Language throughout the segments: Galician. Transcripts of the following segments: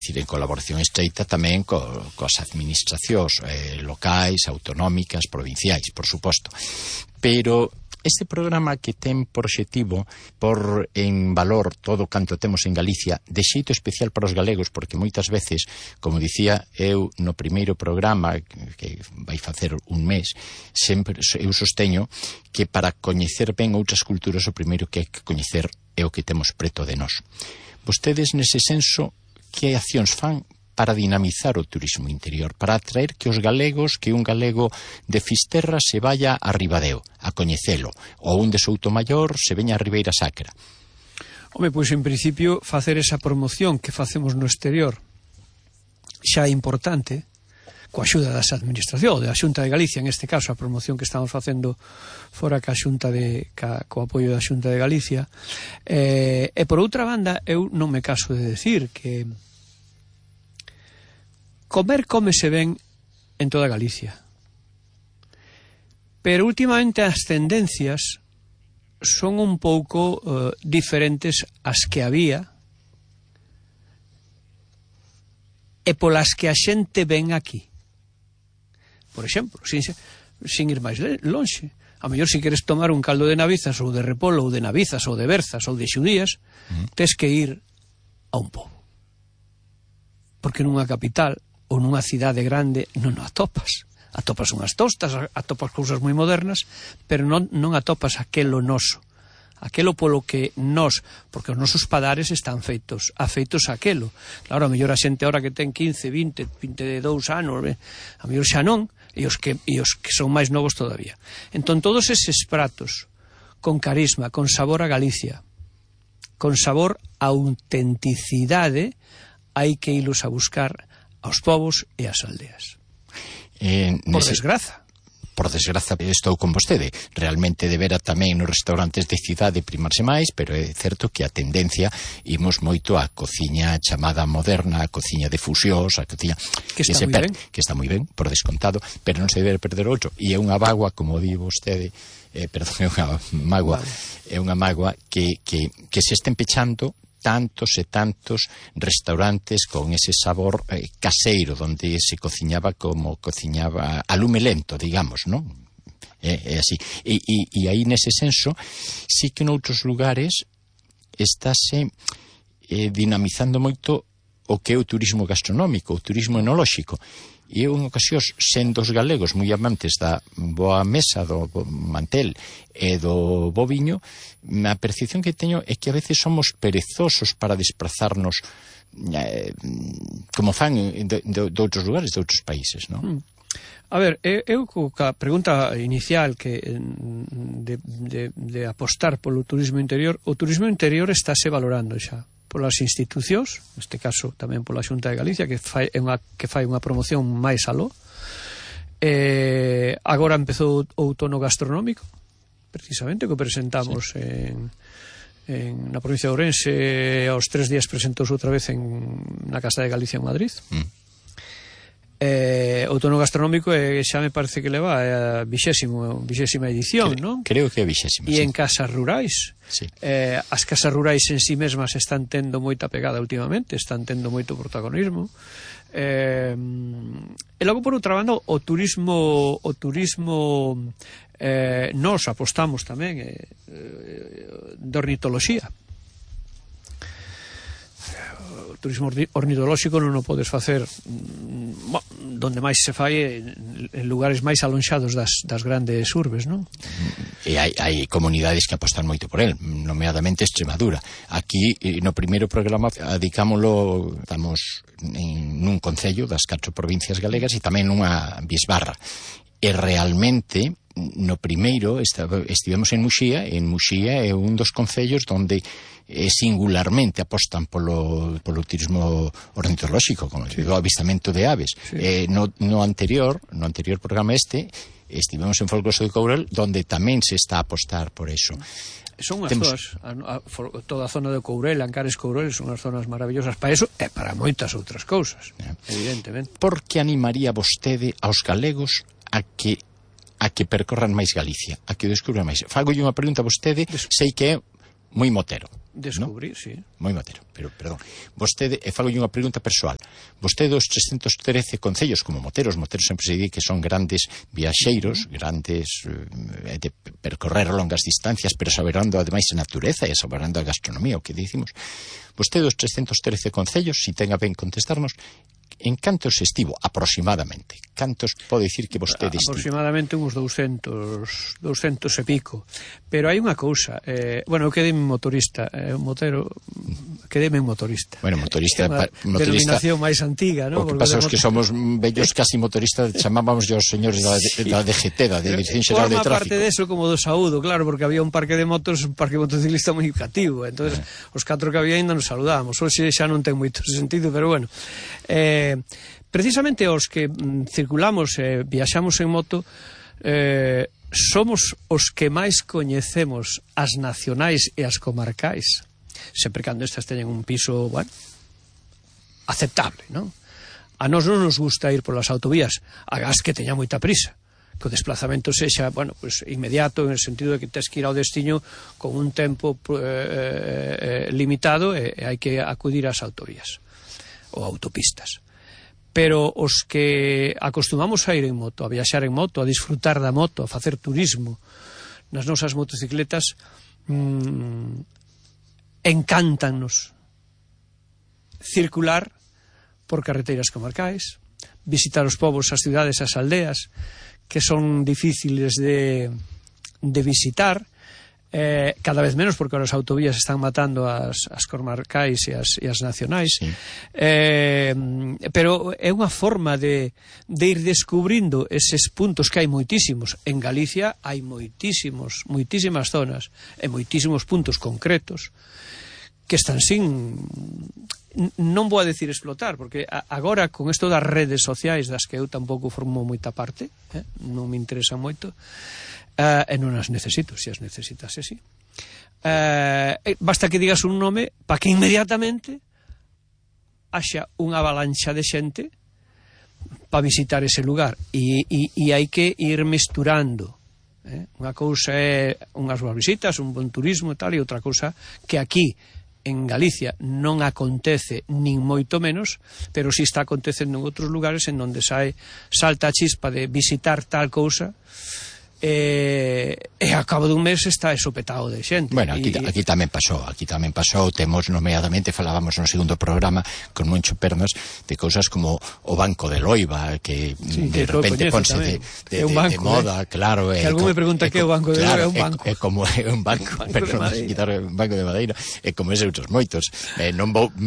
en colaboración estreita tamén coas administracións locais, autonómicas, provinciais, por suposto. Pero este programa que ten por obxectivo por en valor todo canto temos en Galicia, de xeito especial para os galegos, porque moitas veces, como dicía eu no primeiro programa que vai facer un mes, sempre eu sosteño que para coñecer ben outras culturas o primeiro que hai que coñecer é o que temos preto de nós. Vostedes nese senso, que accións fan para dinamizar o turismo interior, para atraer que os galegos, que un galego de Fisterra se vaya a Ribadeo a coñecelo, ou un de Soutomaior se veña a Ribeira Sacra? Home, pois en principio facer esa promoción que facemos no exterior xa é importante, coa axuda das administracións, da Xunta de Galicia, en este caso a promoción que estamos facendo fora co apoio da Xunta de Galicia, e por outra banda eu non me caso de decir que comese ben en toda Galicia, pero últimamente as tendencias son un pouco diferentes ás que había e polas que a xente ven aquí. Por exemplo, sin ir máis lonxe, a mellor se queres tomar un caldo de navizas ou de repolo ou de navizas ou de berzas ou de xudías, tes que ir a un pobo, porque nunha capital ou nunha cidade grande non o atopas unhas tostas, atopas cousas moi modernas, pero non atopas aquelo noso, aquelo polo que nós, porque os nosos padares están feitos a aquelo. Claro, a mellor a xente ahora que ten 15, 20, 22 anos, a mellor xa non, e os que son máis novos todavía. Entón, todos eses pratos con carisma, con sabor a Galicia, con sabor a autenticidade, hai que ilos a buscar aos povos e ás aldeas. Por desgraza. Por desgraza, estou con vostede. Realmente debera tamén nos restaurantes de cidade primarse máis, pero é certo que a tendencia imos moito á cociña chamada moderna, a cociña de fusións, a cociña que está moi ben, por descontado, pero non se debe perder outro. E é unha bagua, como di vostede, é unha mágoa que se estén pechando tantos e tantos restaurantes con ese sabor caseiro, donde se cociñaba como cociñaba a lume lento, digamos, non? É así. E aí, nese senso, sí que noutros lugares estáse dinamizando moito o que é o turismo gastronómico, o turismo enolóxico. E eu, en ocasións, sendo os galegos moi amantes da boa mesa, do mantel e do bo viño, a percepción que teño é que a veces somos perezosos para desplazarnos como fan de outros lugares, de outros países, non? A ver, eu a pregunta inicial que de apostar polo turismo interior, o turismo interior estáse valorando xa polas institucións, neste caso tamén pola Xunta de Galicia, que fai unha promoción máis aló. Agora empezou o outono gastronómico, precisamente, que presentamos na provincia de Ourense, aos 3 días presentouse outra vez na Casa de Galicia en Madrid. Outono gastronómico xa me parece que leva a 20ª edición, non? Creo que é 20ª. E en casas rurais. Sí. As casas rurais en sí mesmas están tendo moita pegada últimamente, están tendo moito protagonismo. E logo, por outra banda, o turismo nós apostamos tamén de ornitoloxía. O turismo ornitolóxico non o podes facer donde máis se fai en lugares máis alonxados das grandes urbes, non? E hai comunidades que apostan moito por el, nomeadamente Extremadura. Aquí, no primeiro programa, estamos nun concello das 4 provincias galegas e tamén nunha bisbarra. E realmente, no primeiro, estivemos en Muxía, e en Muxía é un dos concellos onde singularmente apostan polo turismo ornitolóxico, como o avistamento de aves. Sí. No anterior programa estivemos en Folgoso de Courel, donde tamén se está a apostar por eso. Son unhas zonas, toda a zona de Courel, Ancares Courel, son unhas zonas maravillosas para eso e para moitas outras cousas, evidentemente. Por que animaría vostede aos galegos a que percorran máis Galicia, a que descubran máis? Fagolle unha pregunta a vostede, sei que é moi motero. Descubrir, ¿no? sí. Moi motero, pero, perdón. Vostede, e fago unha pregunta persoal. Vostede dos 313 concellos como moteros sempre se di que son grandes viaxeiros, grandes de percorrer longas distancias, pero saberando ademais a natureza e saberando a gastronomía, o que dicimos. Vostede dos 313 concellos, si ten a ben contestarnos, en cantos estivo, aproximadamente? Cantos pode dicir que vostede estivo? Aproximadamente uns 200 e pico. Pero hai unha cousa, bueno, eu quedei motorista, motero, quedei motorista. Bueno, motorista, denominación máis antiga, ¿no? O que pasa é que somos vellos casi motoristas, chamábamos os señores da DGT, da Dirección Xeral de Tráfico. Forma parte deso como do saúdo, claro, porque había un parque de motos, un parque motociclista moi cativo, entonces os 4 que había ainda nos saludábamos. Hoxe xa non ten moito sentido, pero bueno. Precisamente os que circulamos e viaxamos en moto somos os que máis coñecemos as nacionais e as comarcais, sempre cando estas teñen un piso, bueno, aceptable, non? A nós non nos gusta ir polas autovías, agás que teña moita prisa, que o desplazamento sexa, bueno, pues inmediato, en el sentido de que tes que ir ao destiño con un tempo limitado e hai que acudir ás autovías ou autopistas. Pero os que acostumamos a ir en moto, a viaxar en moto, a disfrutar da moto, a facer turismo nas nosas motocicletas, encántanos circular por carreteiras comarcais, visitar os povos, as cidades, as aldeas, que son difíciles de visitar, cada vez menos porque as autovías están matando as comarcais e as nacionais, sí. Pero é unha forma de ir descubrindo eses puntos que hai moitísimos. En Galicia hai moitísimas zonas e moitísimos puntos concretos que están sin, non vou a decir explotar, porque agora con isto das redes sociais, das que eu tampouco formo moita parte, non me interesan moito, e non as necesito, se as necesitase, sí. Basta que digas un nome para que inmediatamente haxa unha avalancha de xente para visitar ese lugar, e hai que ir mesturando. Unha cousa é unhas boas visitas, un bon turismo e tal, e outra cousa que aquí en Galicia non acontece nin moito menos, pero si está acontecendo en outros lugares en onde salta a chispa de visitar tal cousa e ao cabo dun mes está esopetado de xente. Bueno, aquí tamén pasou, temos nomeadamente, falábamos no segundo programa con Moncho Pernas, de cousas como o Banco de Loiva, que sí, de repente ponse de moda, claro. Que algún me pregunta que é o Banco de Loiva, é un banco. É como é un banco, pero non quitar un banco de madeira, é como ese outros moitos. Non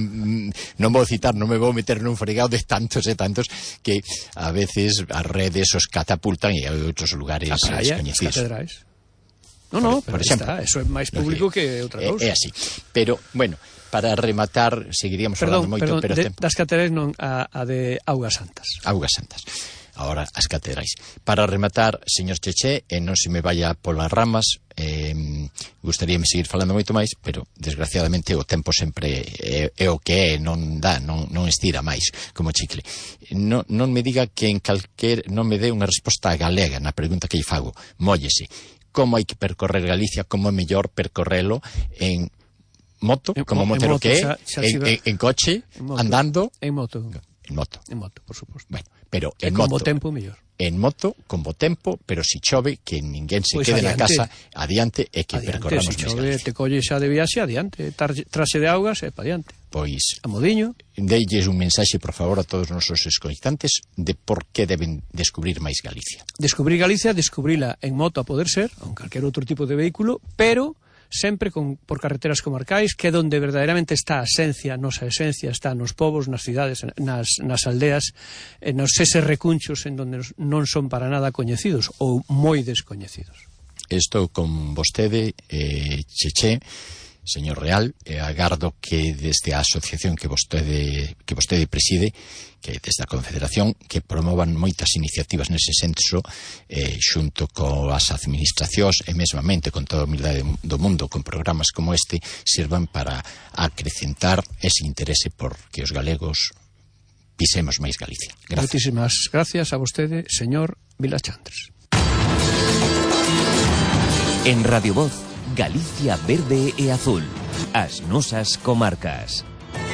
vou citar, non me vou meter nun fregado de tantos e tantos que a veces as redes os catapultan e hai outros lugares as catedrais. No, por exemplo, eso é máis público que outra cousa. É así. Pero, bueno, para rematar, seguiríamos falando moito, pero das catedrais non, a de Augas Santas. Augas Santas. Ahora as catedrais. Para rematar, señor Cheche, e non se me vaya polas ramas, gustaríame seguir falando moito máis, pero desgraciadamente o tempo sempre é o que é, non dá, non estira máis como chicle. Non me diga que non me dé unha resposta galega na pregunta que lle fago. Móllese. Como hai que percorrer Galicia, como é mellor percorrelo en moto, como motero que é, en coche, andando? En moto. En moto. En moto, por suposto. Bueno, pero en moto. Con bo tempo mellor. En moto, con bo tempo, pero si chove, que ninguén se quede na casa adiante e que percorramos máis Galicia. Se chove, te colles xa de viaxe adiante, traxe de augas e pa adiante. Pois, a modiño. Deilles un mensaxe, por favor, a todos os nosos escoitantes de por que deben descubrir máis Galicia. Descubrir Galicia, descubrila en moto a poder ser, ou en calquer outro tipo de vehículo, pero sempre por carreteras comarcais, que é onde verdadeiramente está a esencia, nosa esencia, está nos povos, nas cidades, nas aldeas, nos eses recunchos en donde non son para nada coñecidos ou moi descoñecidos. Estou con vostede, Cheche, señor Real, agardo que desde a asociación que vostede preside, que desde a Confederación, que promovan moitas iniciativas nese senso, xunto coas administracións e mesmamente con toda a humildade do mundo, con programas como este, sirvan para acrecentar ese interese por que os galegos pisemos máis Galicia. Gracias. Moitísimas gracias a vostede, señor Vilachandres. En Radio Voz, Galicia verde e azul. As nosas comarcas.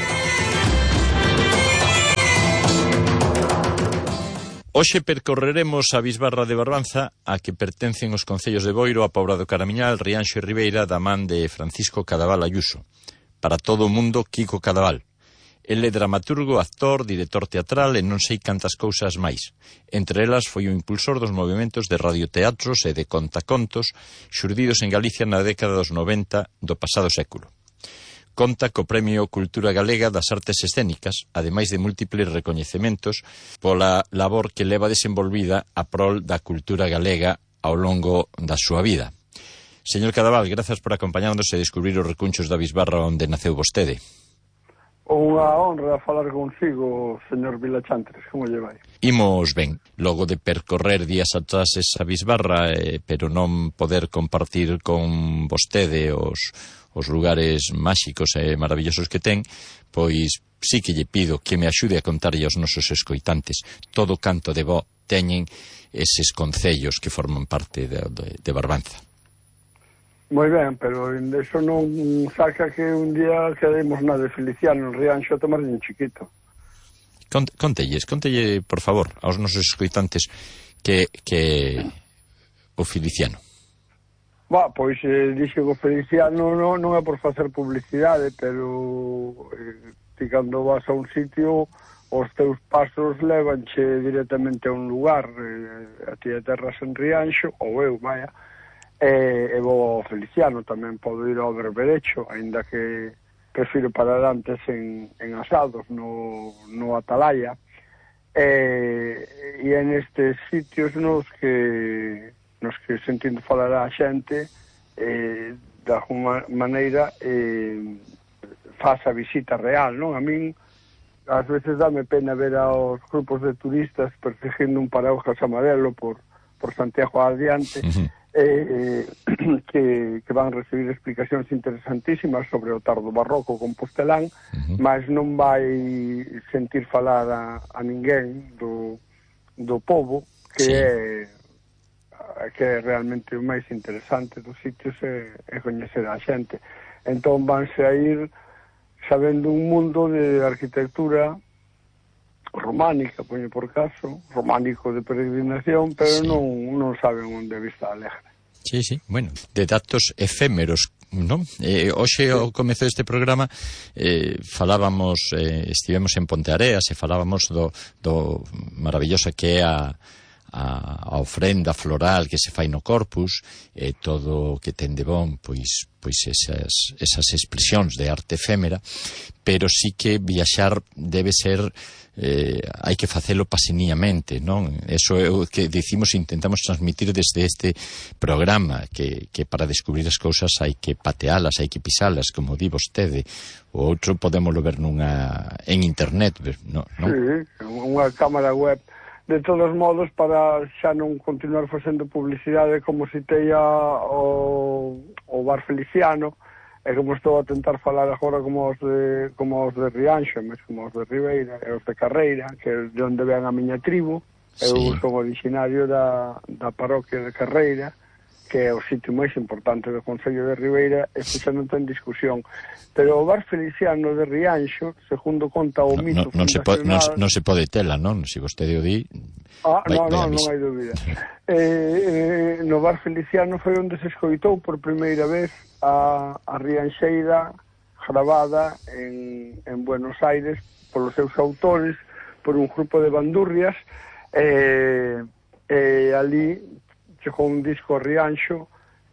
Hoxe percorreremos a bisbarra de Barbanza, a que pertencen os concellos de Boiro, a Pobra do Caramiñal, Rianxo e Ribeira, da man de Francisco Cadaval Ayuso. Para todo o mundo, Kiko Cadaval. El é dramaturgo, actor, director teatral e non sei cantas cousas máis. Entre elas foi o impulsor dos movimentos de radioteatros e de contacontos xurdidos en Galicia na década dos 90 do pasado século. Conta co Premio Cultura Galega das Artes Escénicas, ademais de múltiples recoñecementos pola labor que leva desenvolvida a prol da cultura galega ao longo da súa vida. Señor Cadaval, grazas por acompañarnos e descubrir os recunchos da bisbarra onde naceu vostede. Unha honra falar consigo, señor Vilachantres, como lle vai? Imos ben, logo de percorrer días atrás esa bisbarra, pero non poder compartir con vostede os lugares máxicos e maravillosos que ten, pois sí que lle pido que me axude a contarlle aos nosos escoitantes todo canto de bo teñen eses concellos que forman parte de Barbanza. Moi ben, pero eso non saca que un día quedemos na de Feliciano, en Rianxo, a tomar un chiquito. Contelle, por favor, aos nosos escoitantes que o Feliciano. Pois dixo que o Feliciano non é por facer publicidade, pero ti cando vas a un sitio os teus pasos levanche directamente a un lugar, a ti de terras en Rianxo, ou eu, vaya, e vou ao Feliciano, tamén podo ir ao Berberecho, aínda que prefiro parar antes en Asados, no Atalaya, e en estes sitios nos que sentindo falar a xente, de alguma maneira faz a visita real, non? A min ás veces dame pena ver aos grupos de turistas perseguindo un paraguas amarelo por Santiago adiante, que van recibir explicacións interesantísimas sobre o tardo barroco compostelán, mas non vai sentir falar a ninguén do pobo, que é realmente o máis interesante dos sitios é coñecer a xente. Entón vanse a ir sabendo un mundo de arquitectura románica, poño por caso, románico de peregrinación, pero sí, non saben onde é Vista Alegre. Sí, bueno, de datos efémeros, non? Hoxe, ao comezo deste programa, falábamos, estivemos en Ponteareas e falábamos do maravillosa que é a ofrenda floral que se fai no Corpus, e todo o que ten de bon, pois esas expresións de arte efémera, pero sí que viaxar debe ser, hai que facelo paseniamente, non? Eso é o que dicimos, intentamos transmitir desde este programa, que para descubrir as cousas hai que patealas, hai que pisalas, como di vostede. O outro podémoslo ver en internet, non? Sí, unha cámara web. De todos modos, para xa non continuar facendo publicidade, como citei o Bar Feliciano, e como estou a tentar falar agora como os de Rianxo, como os de Ribeira e os de Carreira, que é de onde ven a miña tribu. Eu son originario da parroquia de Carreira, que é o sitio máis importante do concello de Ribeira, e xa non ten discusión. Pero o Bar Feliciano de Rianxo, segundo conta o mito fundacional... Non se pode tela, non? Se vostede o di... non hai dúbida. No Bar Feliciano foi onde se escoitou por primeira vez a Rianxeira gravada en Buenos Aires polos seus autores, por un grupo de bandurrias, e ali chegou un disco a Rianxo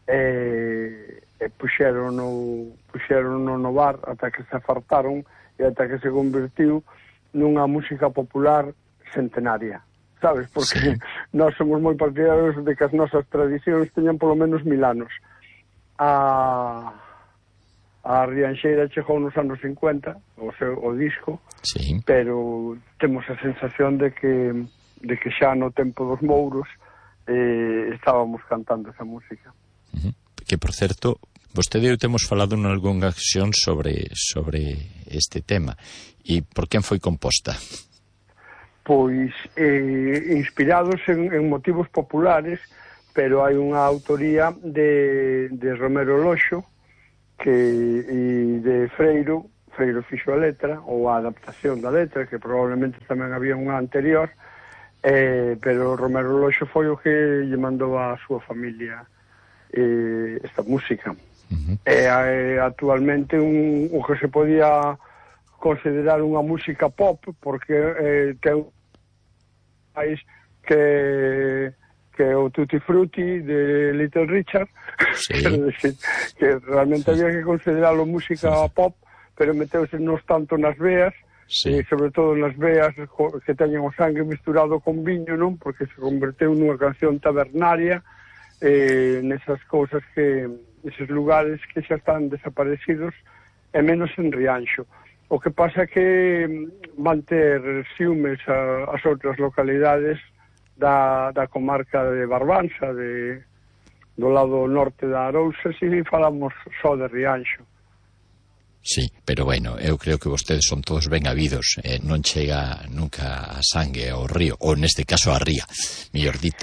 e puxeron no bar ata que se afartaron e ata que se convertiu nunha música popular centenaria, sabes? Porque nós somos moi partidarios de que as nosas tradicións teñan polo menos 1000 anos. A Rianxeira chegou nos anos 50 o disco, pero temos a sensación de que xa no tempo dos mouros estábamos cantando esa música. Que, por certo, vostede e eu temos falado en algunha ocasión sobre este tema. E por quen foi composta? Pois inspirados en motivos populares, pero hai unha autoría de Romero Loxo, e de Freiro fixo a letra, ou a adaptación da letra, que probablemente tamén había unha anterior, pero Romero Loxo foi o que lle mandou a súa familia esta música. Actualmente o que se podía considerar unha música pop, porque ten máis que o Tutti Frutti de Little Richard, sí. que realmente había que considerarlo música pop, pero meteuse nos tanto nas veas, sí. E sobre todo nas veas que teñen o sangue misturado con viño, non? Porque se converteu nunha canción tabernaria, nesas cousas que, eses lugares que xa están desaparecidos, e menos en Rianxo. O que pasa é que manter ciúmes as outras localidades da comarca de Barbanza, do lado norte da Arousa, si falamos só de Rianxo. Sí, pero bueno, eu creo que vostedes son todos ben habidos, non chega nunca a sangue ao río, ou neste caso a ría, mellor dito.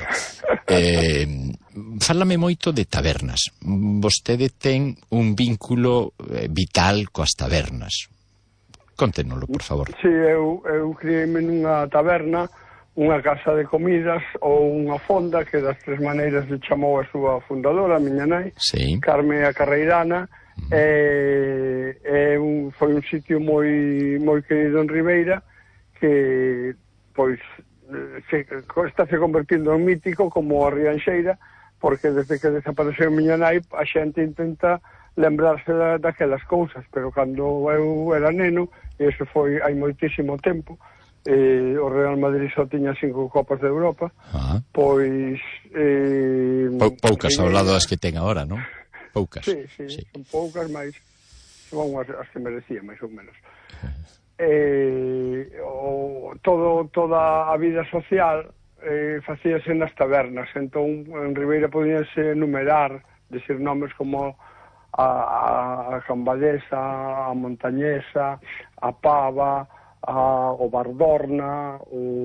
Fálame moito de tabernas. Vostede ten un vínculo vital coas tabernas. Conténolo, por favor. Sí, eu criei-me nunha taberna, unha casa de comidas ou unha fonda, que das tres maneiras le chamou a súa fundadora, a miña nai, sí. Carme a Carreirana. Foi un sitio moi querido en Ribeira, que pois está se convertindo en mítico como a Rianxeira, porque desde que desapareceu miña nai a xente intenta lembrarse daquelas cousas, pero cando eu era neno, e iso foi hai moitísimo tempo, o Real Madrid só tiña 5 Copas de Europa, pois poucas ao lado das que ten agora, non? Poucas. Sí, son poucas, mas son as que merecía, máis ou menos. Toda a vida social facíase nas tabernas, entón en Ribeira podíanse enumerar, decir nomes como a Cambadesa, a Montañesa, a Pava, o Bardorna,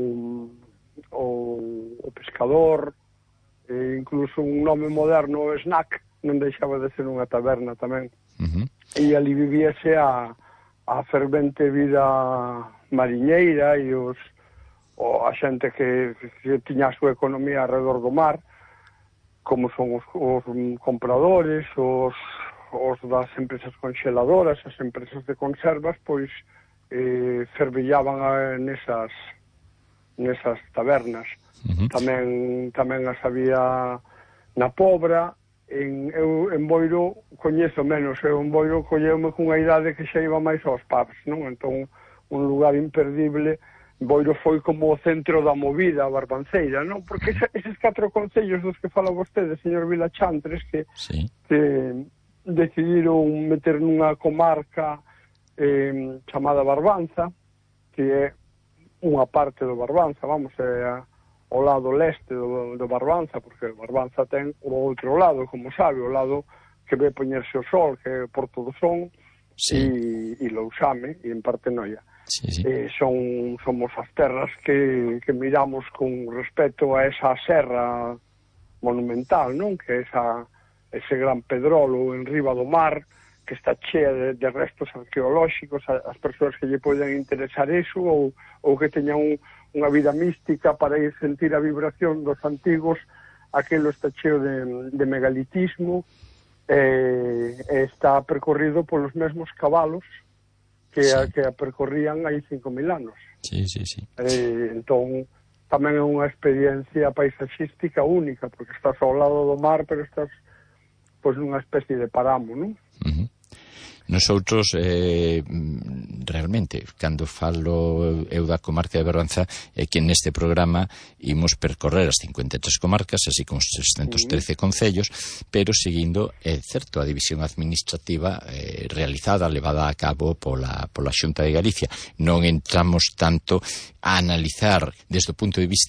o Pescador, incluso un nome moderno, o Snack, non deixaba de ser unha taberna tamén. E ali vivíase a fervente vida mariñeira e a xente que tiña a súa economía alrededor do mar, como son os compradores, os das empresas conxeladoras, as empresas de conservas, pois fervillaban nesas tabernas. Tamén as había na Pobra. Eu en Boiro coñezo menos, eu en Boiro colleume cunha idade que xa iba máis aos pubs, non? Entón, un lugar imperdible. Boiro foi como o centro da movida barbanceira, non? Porque eses 4 concellos dos que fala vostede, señor Vilachantres, que decidiron meter nunha comarca chamada Barbanza, que é unha parte do Barbanza, vamos, ao lado leste do Barbanza, porque Barbanza ten o outro lado, como sabe, o lado que ve poñerse o sol, que é Porto do Son, e Lousame, e en parte Noia. Somos as terras que miramos con respeto a esa serra monumental, non? Que é ese gran pedrolo en riba do mar, que está chea de restos arqueolóxicos, as persoas que lle poden interesar iso, ou que teñan unha vida mística para ir sentir a vibración dos antigos, aquilo está cheo de megalitismo, está percorrido polos mesmos cabalos que a percorrían hai 5.000 anos. Entón, tamén é unha experiencia paisaxística única, porque estás ao lado do mar, pero estás pois nunha especie de paramo, non? Nosoutros, realmente, cando falo eu da comarca de Barbanza, é que neste programa imos percorrer as 53 comarcas, así como os 613 concellos, pero seguindo, é certo, a división administrativa realizada, levada a cabo pola Xunta de Galicia. Non entramos tanto a analizar desde o punto de vista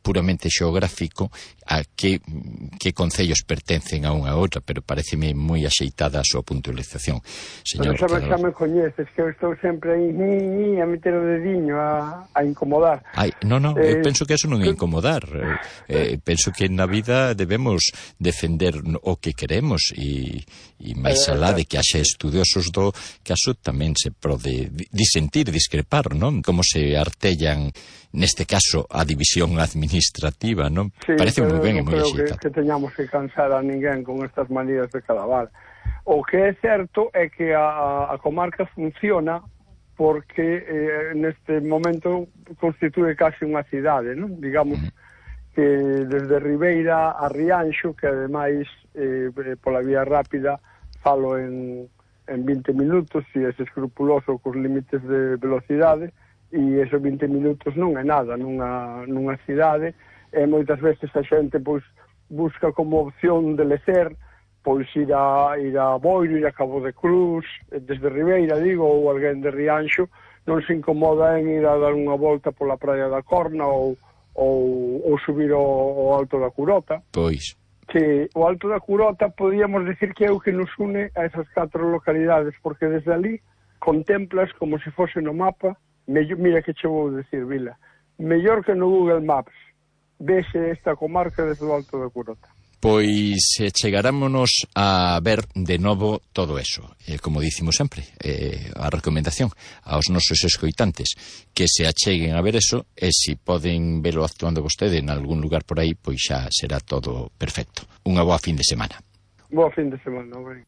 puramente xeográfico a que concellos pertencen a unha a outra, pero pareceme moi axeitada a súa puntualización. Señor, pero xa me coñeces, que eu estou sempre aí a meter o dediño a incomodar. Eu penso que eso non é incomodar. Penso que na vida debemos defender o que queremos e máis alá de que haxa estudiosos do caso tamén se pode disentir, discrepar, non? Como se artellan neste caso a división administrativa, non? Sí, parece moi ben e moi axeitado. Que teñamos que cansar a ninguén con estas manías de Cadaval. O que é certo é que a comarca funciona porque neste momento constitúe casi unha cidade, non? Digamos que desde Ribeira a Rianxo, que ademais pola vía rápida falo en 20 minutos, se é escrupuloso cos límites de velocidade, e esos 20 minutos non é nada nunha cidade, e moitas veces a xente pois busca como opción de lecer pois ir a Boiro, ir a Cabo de Cruz, desde Ribeira, digo, ou alguén de Rianxo non se incomoda en ir a dar unha volta pola praia da Corna ou subir ao Alto da Curota. Pois. Que o Alto da Curota podíamos decir que é o que nos une a esas 4 localidades, porque desde ali contemplas como se fose no mapa. Mira que che vou decir, Vila, mellor que no Google Maps vese esta comarca desde o Alto da Curota. Pois chegarámonos a ver de novo todo eso. Como dicimos sempre, a recomendación aos nosos escoitantes que se acheguen a ver eso, e se poden velo actuando vostede en algún lugar por aí, pois xa será todo perfecto. Unha boa fin de semana. Boa fin de semana, ben.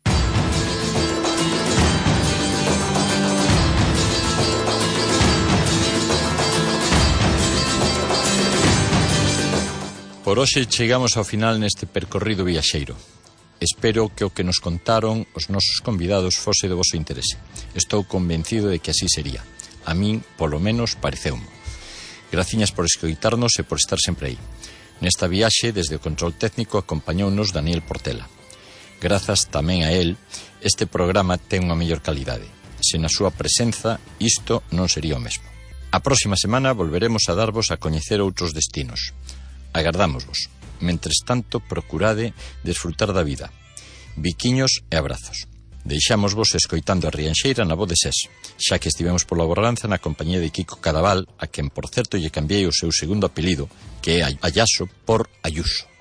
Por hoxe chegamos ao final neste percorrido viaxeiro. Espero que o que nos contaron os nosos convidados fose de voso interese. Estou convencido de que así sería. A min, polo menos, pareceumo. Graciñas por escoitarnos e por estar sempre aí. Nesta viaxe, desde o control técnico, acompañounos Daniel Portela. Grazas tamén a él, este programa ten unha mellor calidade. Sen a súa presenza, isto non sería o mesmo. A próxima semana volveremos a darvos a coñecer outros destinos. Agardámosvos. Mentres tanto, procurade desfrutar da vida. Biquiños e abrazos. Deixámosvos escoitando a Rianxeira na voz de SES, xa que estivemos pola Borganza na compañía de Kiko Cadaval, a quen, por certo, lle cambiei o seu segundo apelido, que é Ayaso, por Ayuso.